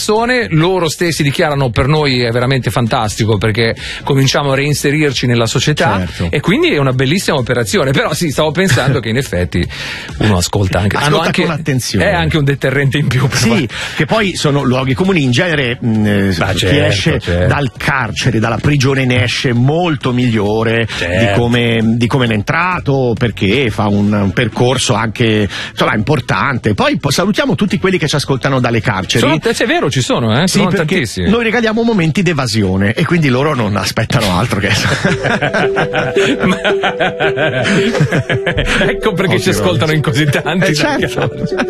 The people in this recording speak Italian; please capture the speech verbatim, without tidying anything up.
persone, loro stessi dichiarano per noi è veramente fantastico perché cominciamo a reinserirci nella società, certo. E quindi è una bellissima operazione, però sì, stavo pensando che in effetti uno ascolta anche, ascolta anche con attenzione, è anche un deterrente in più, sì, poi. Che poi sono luoghi comuni in genere, mh, bah, chi certo, esce certo. dal carcere, dalla prigione ne esce molto migliore, certo. di come di come ne è entrato, perché fa un, un percorso anche insomma importante. Poi po- salutiamo tutti quelli che ci ascoltano dalle carceri. Sono, è vero, ci sono, eh? Sì, sono perché tantissimi. Noi regaliamo momenti d'evasione e quindi loro non aspettano altro che ecco perché oh, ci ascoltano in così tanti. Eh, certo.